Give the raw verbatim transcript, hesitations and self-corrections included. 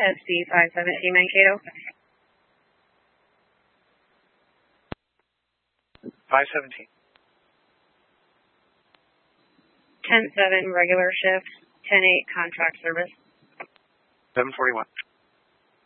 S D five seventeen Mankato. five seventeen. ten seven regular shift, ten eight contract service. seven forty-one.